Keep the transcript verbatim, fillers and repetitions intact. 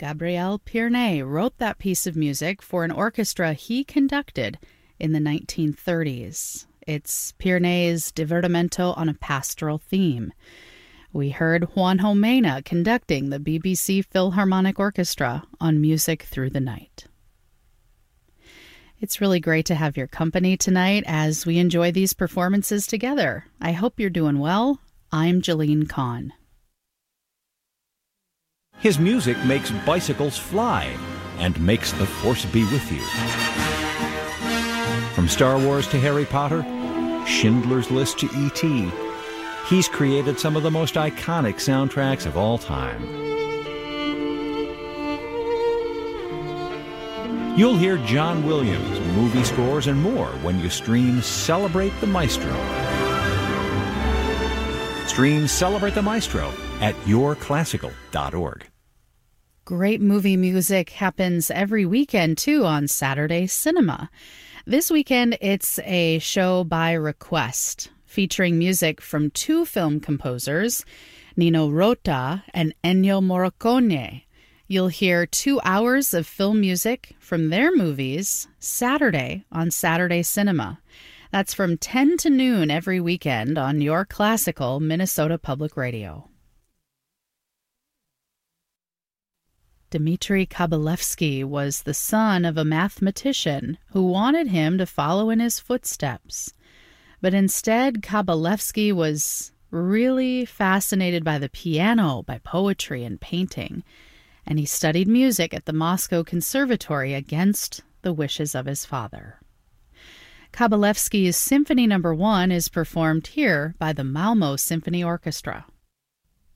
Gabriel Pierney wrote that piece of music for an orchestra he conducted in the nineteen thirties. It's Pierney's Divertimento on a pastoral theme. We heard Juanjo Mena conducting the B B C Philharmonic Orchestra on Music Through the Night. It's really great to have your company tonight as we enjoy these performances together. I hope you're doing well. I'm Jeline Kahn. His music makes bicycles fly and makes the Force be with you. From Star Wars to Harry Potter, Schindler's List to E T, he's created some of the most iconic soundtracks of all time. You'll hear John Williams, movie scores, and more when you stream Celebrate the Maestro. Stream Celebrate the Maestro at your classical dot org. Great movie music happens every weekend, too, on Saturday Cinema. This weekend, it's a show by request, featuring music from two film composers, Nino Rota and Ennio Morricone. You'll hear two hours of film music from their movies Saturday on Saturday Cinema. That's from ten to noon every weekend on your classical Minnesota Public Radio. Dmitry Kabalevsky was the son of a mathematician who wanted him to follow in his footsteps. But instead, Kabalevsky was really fascinated by the piano, by poetry and painting, and he studied music at the Moscow Conservatory against the wishes of his father. Kabalevsky's Symphony Number One is performed here by the Malmo Symphony Orchestra.